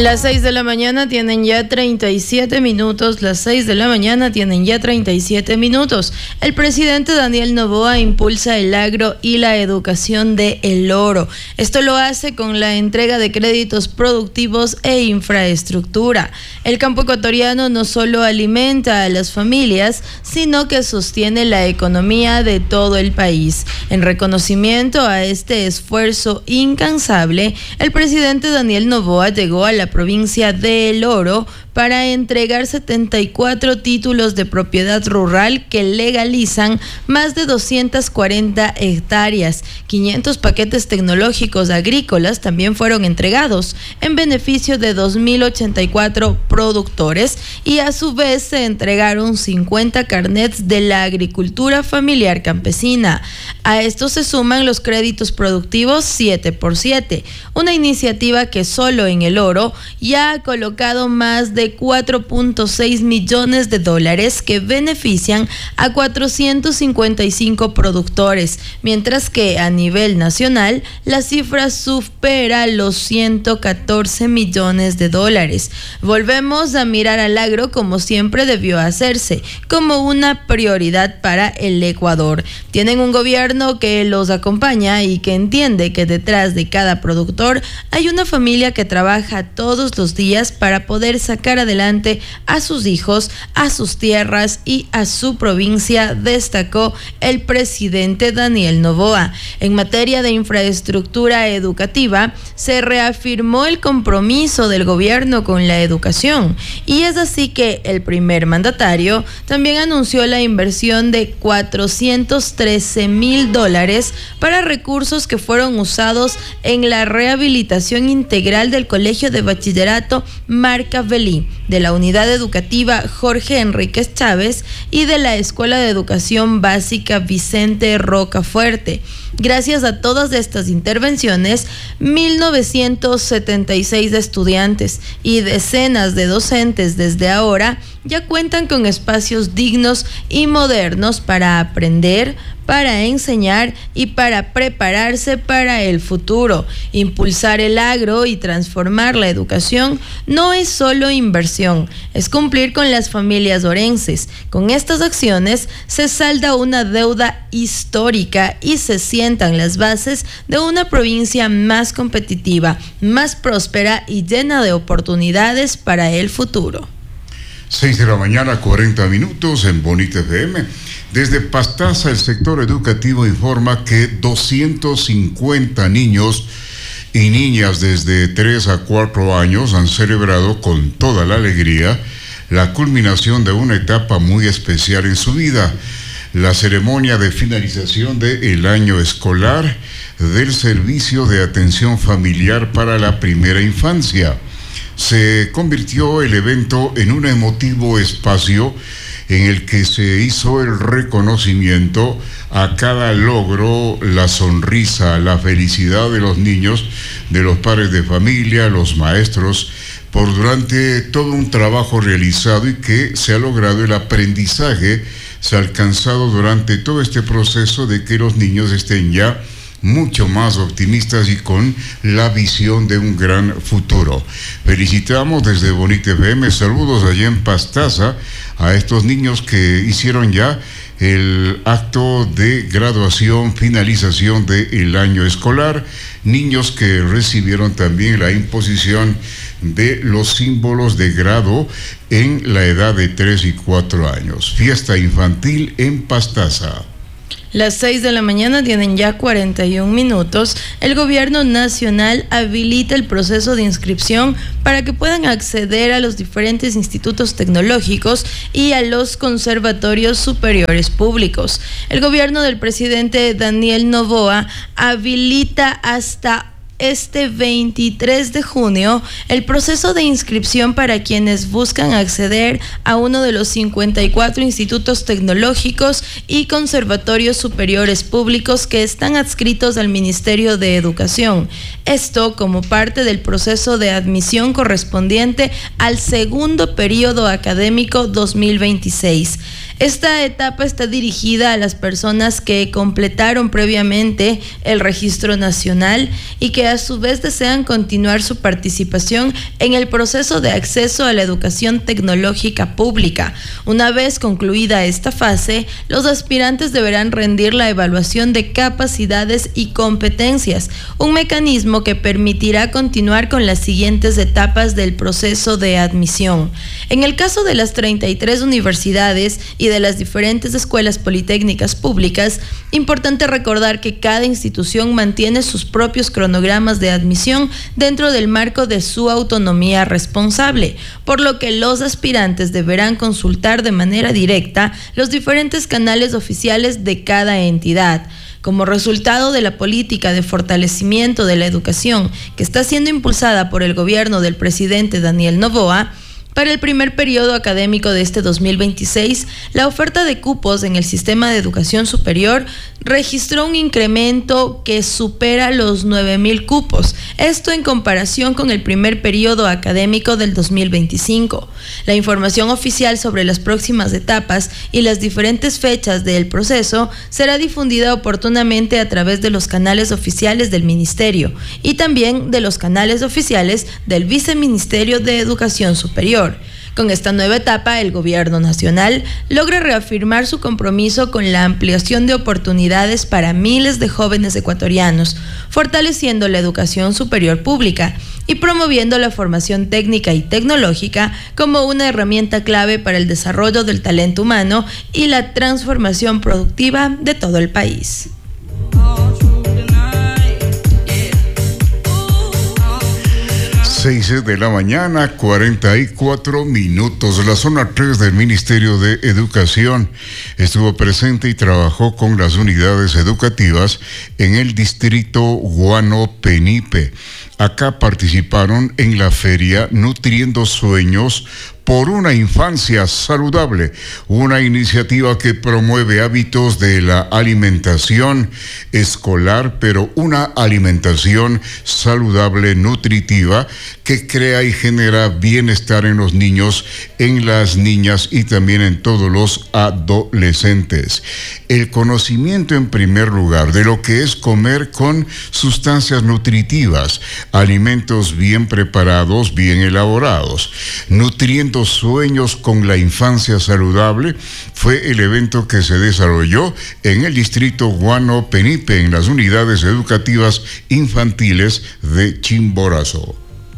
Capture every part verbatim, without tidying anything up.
Las seis de la mañana tienen ya treinta y siete minutos, las seis de la mañana tienen ya treinta y siete minutos. El presidente Daniel Noboa impulsa el agro y la educación de El Oro. Esto lo hace con la entrega de créditos productivos e infraestructura. El campo ecuatoriano no solo alimenta a las familias, sino que sostiene la economía de todo el país. En reconocimiento a este esfuerzo incansable, el presidente Daniel Noboa llegó a la provincia de El Oro para entregar setenta y cuatro títulos de propiedad rural que legalizan más de doscientas cuarenta hectáreas. quinientos paquetes tecnológicos agrícolas también fueron entregados en beneficio de dos mil ochenta y cuatro productores y a su vez se entregaron cincuenta carnets de la agricultura familiar campesina. A esto se suman los créditos productivos siete por siete, una iniciativa que solo en El Oro ya ha colocado más de cuatro punto seis millones de dólares que benefician a cuatrocientos cincuenta y cinco productores, mientras que a nivel nacional la cifra supera los ciento catorce millones de dólares. Volvemos a mirar al agro como siempre debió hacerse, como una prioridad para el Ecuador. Tienen un gobierno que los acompaña y que entiende que detrás de cada productor hay una familia que trabaja todos los días para poder sacar adelante a sus hijos, a sus tierras y a su provincia, destacó el presidente Daniel Noboa. En materia de infraestructura educativa, se reafirmó el compromiso del gobierno con la educación y es así que el primer mandatario también anunció la inversión de cuatrocientos trece mil dólares para recursos que fueron usados en la rehabilitación integral del Colegio de Bachillerato Marcavelí, de la Unidad Educativa Jorge Enríquez Chávez y de la Escuela de Educación Básica Vicente Rocafuerte. Gracias a todas estas intervenciones, mil novecientos setenta y seis estudiantes y decenas de docentes desde ahora ya cuentan con espacios dignos y modernos para aprender, para enseñar y para prepararse para el futuro. Impulsar el agro y transformar la educación no es solo inversión, es cumplir con las familias orenses. Con estas acciones se salda una deuda histórica y se sientan las bases de una provincia más competitiva, más próspera y llena de oportunidades para el futuro. seis de la mañana, cuarenta minutos en Bonita F M. Desde Pastaza, el sector educativo informa que doscientos cincuenta niños y niñas desde tres a cuatro años han celebrado con toda la alegría la culminación de una etapa muy especial en su vida, la ceremonia de finalización del año escolar del Servicio de Atención Familiar para la Primera Infancia. Se convirtió el evento en un emotivo espacio en el que se hizo el reconocimiento a cada logro, la sonrisa, la felicidad de los niños, de los padres de familia, los maestros, por durante todo un trabajo realizado y que se ha logrado el aprendizaje, se ha alcanzado durante todo este proceso de que los niños estén ya mucho más optimistas y con la visión de un gran futuro. Felicitamos desde Bonita F M, saludos allá en Pastaza a estos niños que hicieron ya el acto de graduación, finalización del año escolar, niños que recibieron también la imposición de los símbolos de grado en la edad de tres y cuatro años. Fiesta infantil en Pastaza. Las seis de la mañana tienen ya cuarenta y un minutos. El gobierno nacional habilita el proceso de inscripción para que puedan acceder a los diferentes institutos tecnológicos y a los conservatorios superiores públicos. El gobierno del presidente Daniel Noboa habilita hasta este veintitrés de junio el proceso de inscripción para quienes buscan acceder a uno de los cincuenta y cuatro institutos tecnológicos y conservatorios superiores públicos que están adscritos al Ministerio de Educación. Esto como parte del proceso de admisión correspondiente al segundo periodo académico dos mil veintiséis. Esta etapa está dirigida a las personas que completaron previamente el registro nacional y que a su vez desean continuar su participación en el proceso de acceso a la educación tecnológica pública. Una vez concluida esta fase, los aspirantes deberán rendir la evaluación de capacidades y competencias, un mecanismo que permitirá continuar con las siguientes etapas del proceso de admisión. En el caso de las treinta y tres universidades y de las diferentes escuelas politécnicas públicas, importante recordar que cada institución mantiene sus propios cronogramas de admisión dentro del marco de su autonomía responsable, por lo que los aspirantes deberán consultar de manera directa los diferentes canales oficiales de cada entidad. Como resultado de la política de fortalecimiento de la educación que está siendo impulsada por el gobierno del presidente Daniel Noboa, para el primer periodo académico de este dos mil veintiséis, la oferta de cupos en el sistema de educación superior registró un incremento que supera los nueve mil cupos, esto en comparación con el primer periodo académico del dos mil veinticinco. La información oficial sobre las próximas etapas y las diferentes fechas del proceso será difundida oportunamente a través de los canales oficiales del Ministerio y también de los canales oficiales del Viceministerio de Educación Superior. Con esta nueva etapa, el Gobierno Nacional logra reafirmar su compromiso con la ampliación de oportunidades para miles de jóvenes ecuatorianos, fortaleciendo la educación superior pública y promoviendo la formación técnica y tecnológica como una herramienta clave para el desarrollo del talento humano y la transformación productiva de todo el país. seis de la mañana, cuarenta y cuatro minutos. La zona tres del Ministerio de Educación estuvo presente y trabajó con las unidades educativas en el distrito Guano-Penipe. Acá participaron en la feria Nutriendo Sueños por una infancia saludable, una iniciativa que promueve hábitos de la alimentación escolar, pero una alimentación saludable, nutritiva, que crea y genera bienestar en los niños, en las niñas y también en todos los adolescentes. El conocimiento en primer lugar de lo que es comer con sustancias nutritivas, alimentos bien preparados, bien elaborados, nutriendo sueños con la infancia saludable, fue el evento que se desarrolló en el distrito Guano-Penipe, en las unidades educativas infantiles de Chimborazo.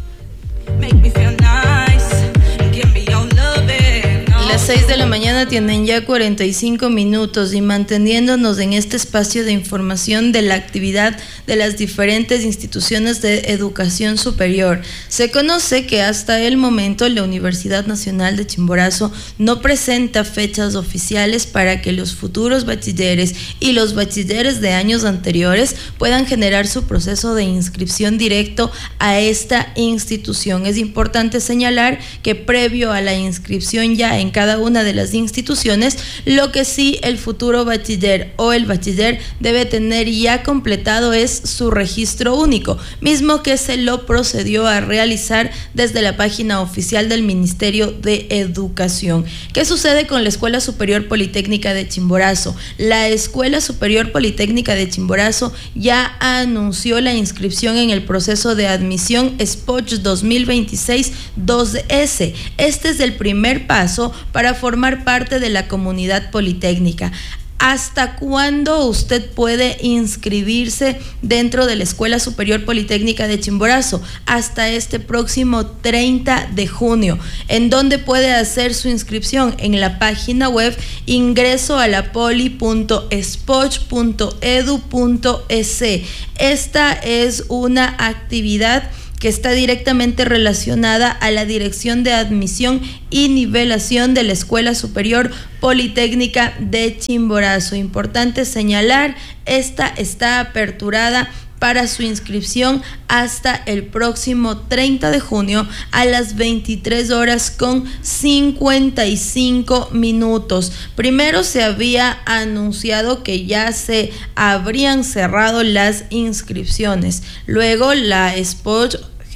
Las seis de la mañana tienen ya cuarenta y cinco minutos y manteniéndonos en este espacio de información de la actividad de las diferentes instituciones de educación superior. Se conoce que hasta el momento la Universidad Nacional de Chimborazo no presenta fechas oficiales para que los futuros bachilleres y los bachilleres de años anteriores puedan generar su proceso de inscripción directo a esta institución. Es importante señalar que previo a la inscripción ya en cada una de las instituciones, lo que sí el futuro bachiller o el bachiller debe tener ya completado es su registro único, mismo que se lo procedió a realizar desde la página oficial del Ministerio de Educación. ¿Qué sucede con la Escuela Superior Politécnica de Chimborazo? La Escuela Superior Politécnica de Chimborazo ya anunció la inscripción en el proceso de admisión S P O C H dos mil veintiséis dos S. Este es el primer paso para formar parte de la comunidad politécnica. ¿Hasta cuándo usted puede inscribirse dentro de la Escuela Superior Politécnica de Chimborazo? Hasta este próximo treinta de junio. ¿En dónde puede hacer su inscripción? En la página web ingreso a la poli punto spoch punto edu punto es. Esta es una actividad que está directamente relacionada a la Dirección de Admisión y Nivelación de la Escuela Superior Politécnica de Chimborazo. Importante señalar, esta está aperturada para su inscripción hasta el próximo treinta de junio a las veintitrés horas con cincuenta y cinco minutos. Primero se había anunciado que ya se habrían cerrado las inscripciones. Luego la S P O C H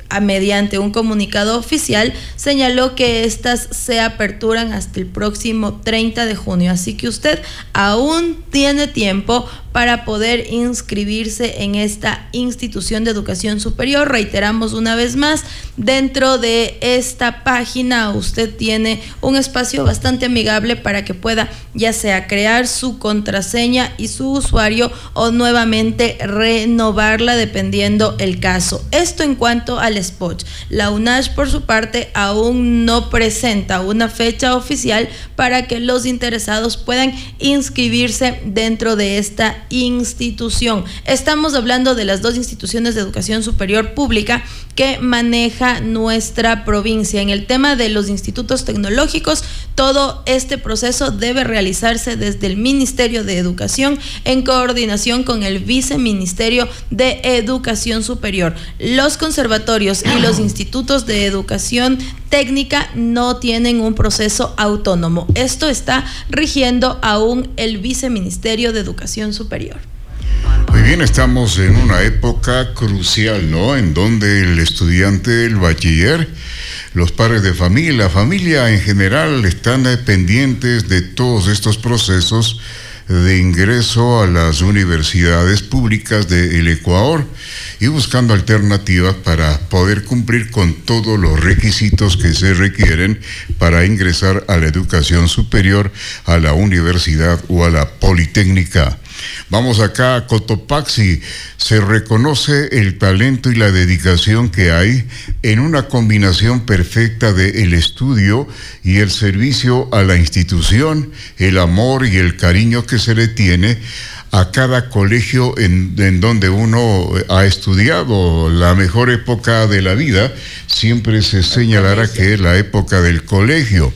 a, mediante un comunicado oficial, señaló que estas se aperturan hasta el próximo treinta de junio. Así que usted aún tiene tiempo para poder inscribirse en esta institución de educación superior. Reiteramos una vez más, dentro de esta página usted tiene un espacio bastante amigable para que pueda ya sea crear su contraseña y su usuario o nuevamente renovarla dependiendo el caso. Esto en cuanto al S P O Ch. La UNACH, por su parte, aún no presenta una fecha oficial para que los interesados puedan inscribirse dentro de esta institución. Estamos hablando de las dos instituciones de educación superior pública que maneja nuestra provincia. En el tema de los institutos tecnológicos, todo este proceso debe realizarse desde el Ministerio de Educación en coordinación con el Viceministerio de Educación Superior. Los conservatorios y los institutos de educación técnica no tienen un proceso autónomo. Esto está rigiendo aún el Viceministerio de Educación Superior. Muy bien, estamos en una época crucial, ¿no? En donde el estudiante, el bachiller, los padres de familia, la familia en general están pendientes de todos estos procesos de ingreso a las universidades públicas del Ecuador y buscando alternativas para poder cumplir con todos los requisitos que se requieren para ingresar a la educación superior, a la universidad o a la politécnica. Vamos acá a Cotopaxi. Se reconoce el talento y la dedicación que hay en una combinación perfecta de el estudio y el servicio a la institución, el amor y el cariño que se le tiene a cada colegio en, en donde uno ha estudiado. La mejor época de la vida siempre se señalará que es la época del colegio.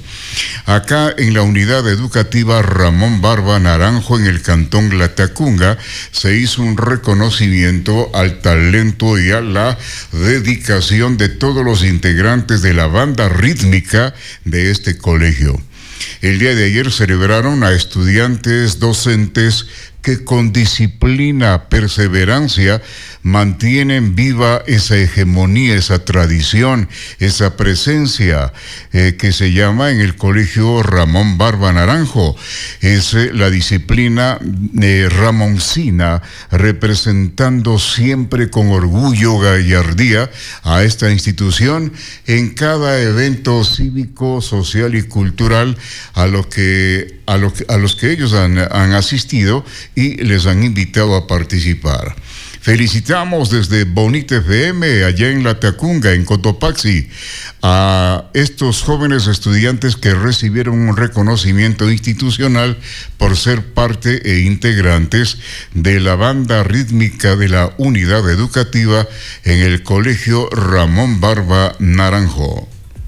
Acá en la unidad educativa Ramón Barba Naranjo en el cantón Latacunga se hizo un reconocimiento al talento y a la dedicación de todos los integrantes de la banda rítmica de este colegio. El día de ayer celebraron a estudiantes, docentes que con disciplina, perseverancia, mantienen viva esa hegemonía, esa tradición, esa presencia eh, que se llama en el colegio Ramón Barba Naranjo. Es eh, la disciplina eh, ramoncina, representando siempre con orgullo, gallardía a esta institución en cada evento cívico, social y cultural a los que, a los, a los que ellos han, han asistido y les han invitado a participar. Felicitamos desde Bonita F M, allá en Latacunga, en Cotopaxi, a estos jóvenes estudiantes que recibieron un reconocimiento institucional por ser parte e integrantes de la banda rítmica de la unidad educativa en el colegio Ramón Barba Naranjo.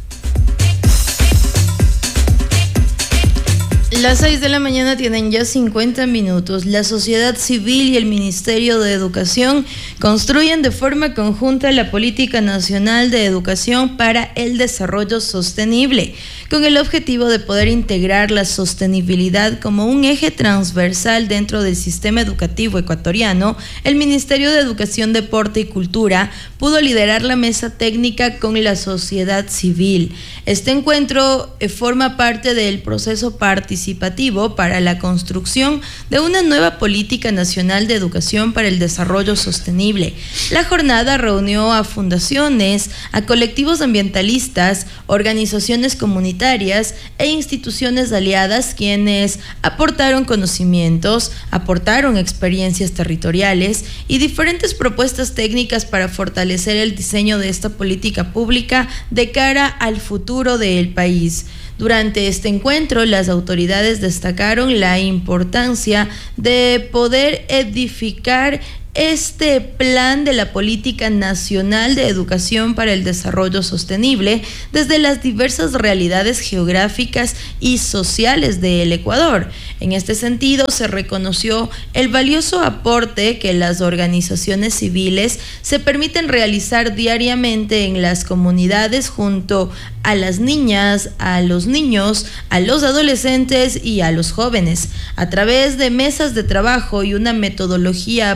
Las seis de la mañana tienen ya cincuenta minutos. La sociedad civil y el Ministerio de Educación construyen de forma conjunta la Política Nacional de Educación para el Desarrollo Sostenible, con el objetivo de poder integrar la sostenibilidad como un eje transversal dentro del sistema educativo ecuatoriano. El Ministerio de Educación, Deporte y Cultura pudo liderar la mesa técnica con la sociedad civil. Este encuentro eh, forma parte del proceso participativo para la construcción de una nueva política nacional de educación para el desarrollo sostenible. La jornada reunió a fundaciones, a colectivos ambientalistas, organizaciones comunitarias e instituciones aliadas, quienes aportaron conocimientos, aportaron experiencias territoriales y diferentes propuestas técnicas para fortalecer el diseño de esta política pública de cara al futuro del país. Durante este encuentro, las autoridades destacaron la importancia de poder edificar este plan de la Política Nacional de Educación para el Desarrollo Sostenible desde las diversas realidades geográficas y sociales del Ecuador. En este sentido, se reconoció el valioso aporte que las organizaciones civiles se permiten realizar diariamente en las comunidades junto a las niñas, a los niños, a los adolescentes y a los jóvenes, a través de mesas de trabajo y una metodología participativa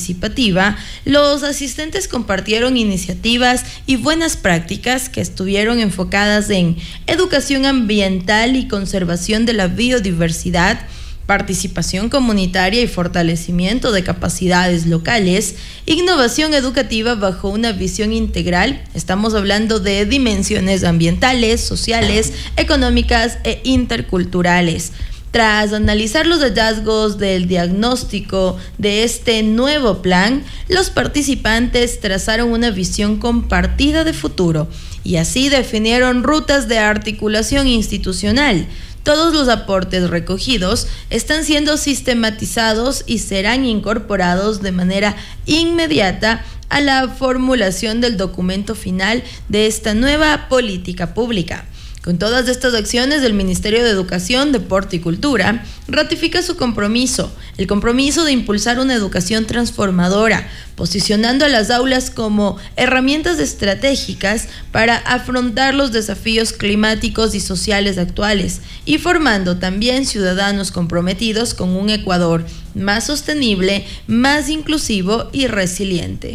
participativa, los asistentes compartieron iniciativas y buenas prácticas que estuvieron enfocadas en educación ambiental y conservación de la biodiversidad, participación comunitaria y fortalecimiento de capacidades locales, innovación educativa bajo una visión integral. Estamos hablando de dimensiones ambientales, sociales, económicas e interculturales. Tras analizar los hallazgos del diagnóstico de este nuevo plan, los participantes trazaron una visión compartida de futuro y así definieron rutas de articulación institucional. Todos los aportes recogidos están siendo sistematizados y serán incorporados de manera inmediata a la formulación del documento final de esta nueva política pública. Con todas estas acciones, el Ministerio de Educación, Deporte y Cultura ratifica su compromiso, el compromiso de impulsar una educación transformadora, posicionando a las aulas como herramientas estratégicas para afrontar los desafíos climáticos y sociales actuales y formando también ciudadanos comprometidos con un Ecuador más sostenible, más inclusivo y resiliente.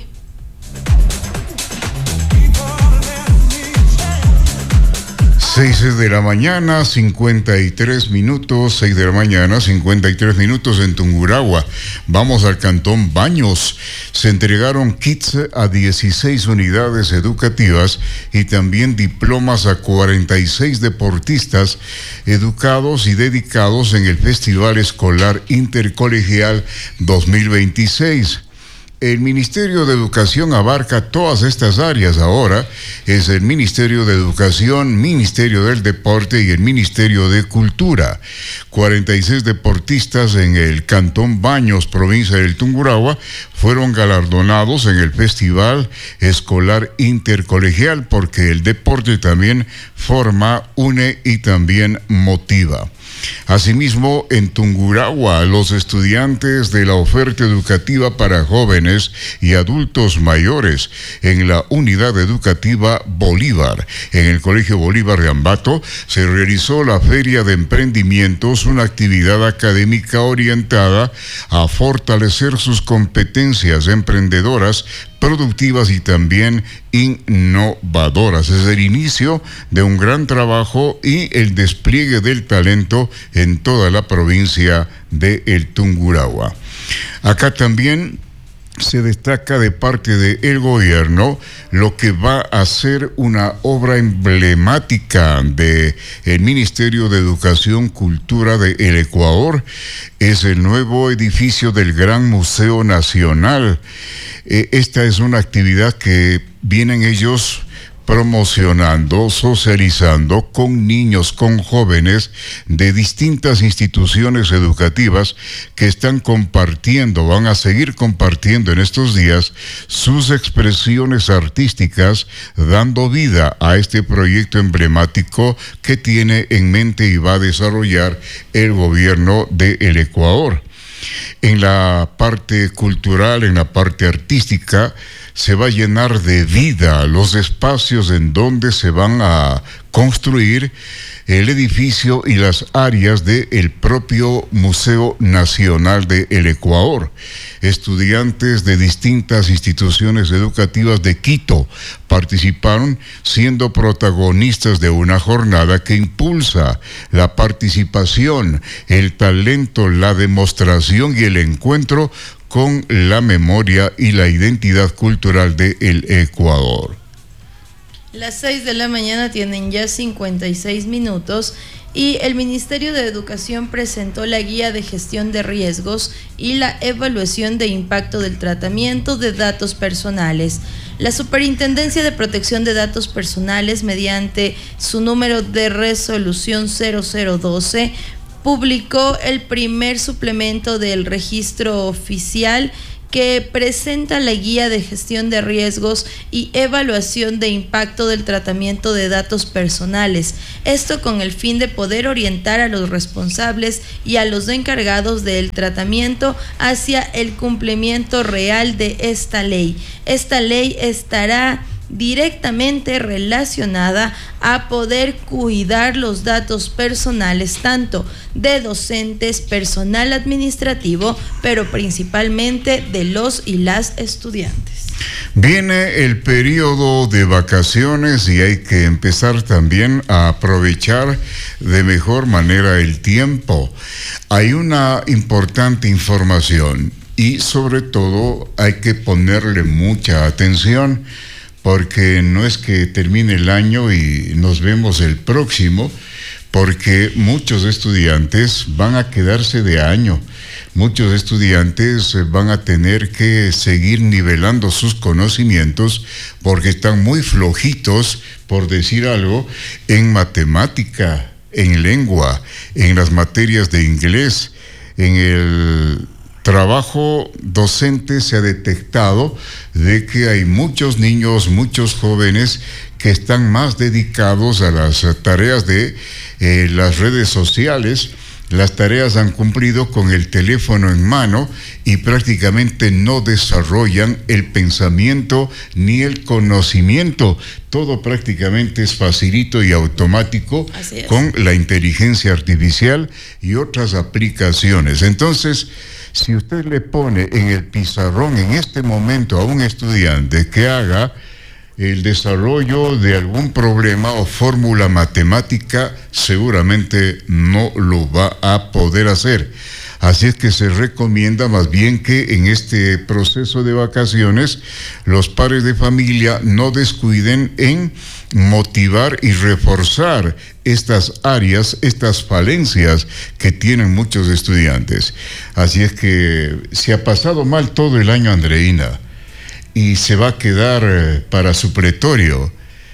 seis de la mañana, cincuenta y tres minutos, seis de la mañana, cincuenta y tres minutos en Tungurahua. Vamos al Cantón Baños. Se entregaron kits a dieciséis unidades educativas y también diplomas a cuarenta y seis deportistas educados y dedicados en el Festival Escolar Intercolegial dos mil veintiséis. El Ministerio de Educación abarca todas estas áreas ahora. Es el Ministerio de Educación, Ministerio del Deporte y el Ministerio de Cultura. cuarenta y seis deportistas en el Cantón Baños, provincia del Tungurahua, fueron galardonados en el Festival Escolar Intercolegial porque el deporte también forma, une y también motiva. Asimismo, en Tungurahua, los estudiantes de la oferta educativa para jóvenes y adultos mayores en la Unidad Educativa Bolívar, en el Colegio Bolívar de Ambato, se realizó la Feria de Emprendimientos, una actividad académica orientada a fortalecer sus competencias emprendedoras, productivas y también innovadoras. Es el inicio de un gran trabajo y el despliegue del talento en toda la provincia de El Tungurahua. Acá también se destaca de parte del gobierno lo que va a ser una obra emblemática del Ministerio de Educación Cultura del Ecuador. Es el nuevo edificio del Gran Museo Nacional. Eh, esta es una actividad que vienen ellos promocionando, socializando con niños, con jóvenes de distintas instituciones educativas que están compartiendo, van a seguir compartiendo en estos días sus expresiones artísticas, dando vida a este proyecto emblemático que tiene en mente y va a desarrollar el gobierno del Ecuador. En la parte cultural, en la parte artística, se va a llenar de vida los espacios en donde se van a construir el edificio y las áreas del propio Museo Nacional del Ecuador. Estudiantes de distintas instituciones educativas de Quito participaron, siendo protagonistas de una jornada que impulsa la participación, el talento, la demostración y el encuentro con la memoria y la identidad cultural del Ecuador. Las seis de la mañana tienen ya cincuenta y seis minutos y el Ministerio de Educación presentó la guía de gestión de riesgos y la evaluación de impacto del tratamiento de datos personales. La Superintendencia de Protección de Datos Personales, mediante su número de resolución cero cero doce, publicó el primer suplemento del registro oficial que presenta la guía de gestión de riesgos y evaluación de impacto del tratamiento de datos personales. Esto con el fin de poder orientar a los responsables y a los encargados del tratamiento hacia el cumplimiento real de esta ley. Esta ley estará directamente relacionada a poder cuidar los datos personales tanto de docentes, personal administrativo, pero principalmente de los y las estudiantes. Viene el periodo de vacaciones y hay que empezar también a aprovechar de mejor manera el tiempo. Hay una importante información y sobre todo hay que ponerle mucha atención, porque no es que termine el año y nos vemos el próximo, porque muchos estudiantes van a quedarse de año. Muchos estudiantes van a tener que seguir nivelando sus conocimientos porque están muy flojitos, por decir algo, en matemática, en lengua, en las materias de inglés, en el trabajo docente. Se ha detectado de que hay muchos niños, muchos jóvenes que están más dedicados a las tareas de eh, las redes sociales. Las tareas han cumplido con el teléfono en mano y prácticamente no desarrollan el pensamiento ni el conocimiento. Todo prácticamente es facilito y automático con la inteligencia artificial y otras aplicaciones. Entonces, si usted le pone en el pizarrón en este momento a un estudiante que haga el desarrollo de algún problema o fórmula matemática, seguramente no lo va a poder hacer. Así es que se recomienda más bien que en este proceso de vacaciones los padres de familia no descuiden en motivar y reforzar estas áreas, estas falencias que tienen muchos estudiantes. Así es que se ha pasado mal todo el año, Andreina, y se va a quedar para supletorio.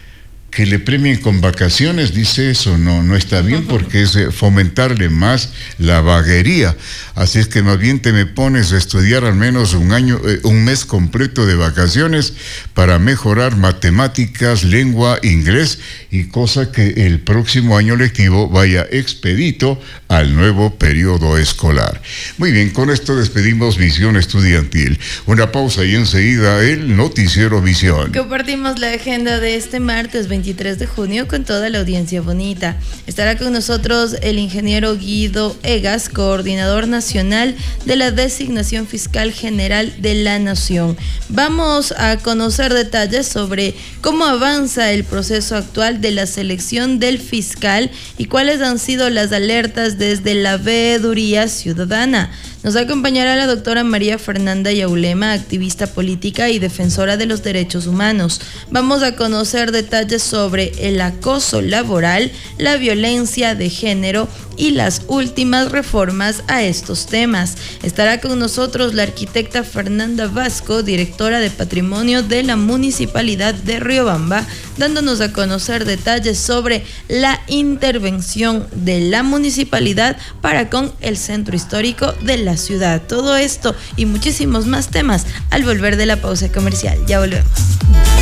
Que le premien con vacaciones, dice eso, no, no está bien, porque es fomentarle más la vaguería. Así es que más bien te me pones a estudiar al menos un año, eh, un mes completo de vacaciones para mejorar matemáticas, lengua, inglés, y cosa que el próximo año lectivo vaya expedito al nuevo periodo escolar. Muy bien, con esto despedimos Visión Estudiantil. Una pausa y enseguida el Noticiero Visión. Compartimos la agenda de este martes veintitrés de junio con toda la audiencia bonita. Estará con nosotros el ingeniero Guido Egas, coordinador nacional de la Designación Fiscal General de la Nación. Vamos a conocer detalles sobre cómo avanza el proceso actual de la selección del fiscal y cuáles han sido las alertas desde la Veeduría Ciudadana. Nos acompañará la doctora María Fernanda Yaulema, activista política y defensora de los derechos humanos. Vamos a conocer detalles sobre el acoso laboral, la violencia de género y las últimas reformas a estos temas. Estará con nosotros la arquitecta Fernanda Vasco, directora de Patrimonio de la Municipalidad de Riobamba, dándonos a conocer detalles sobre la intervención de la municipalidad para con el centro histórico de la ciudad. Todo esto y muchísimos más temas al volver de la pausa comercial. Ya volvemos.